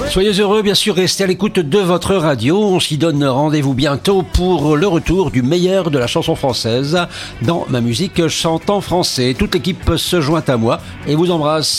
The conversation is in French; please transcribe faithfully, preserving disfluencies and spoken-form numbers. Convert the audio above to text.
Soyez heureux, bien sûr, restez à l'écoute de votre radio. On s'y donne rendez-vous bientôt pour le retour du meilleur de la chanson française dans Ma Musique Chante en Français. Toute l'équipe se joint à moi et vous embrasse.